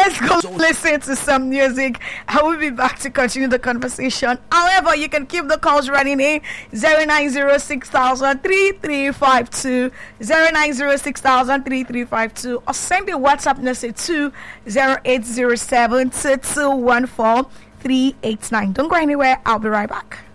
let's go listen to some music. I will be back to continue the conversation. However, you can keep the calls running in 0906-3352, 0906-3352, or send a WhatsApp message to 0807-2214-389. Don't go anywhere. I'll be right back.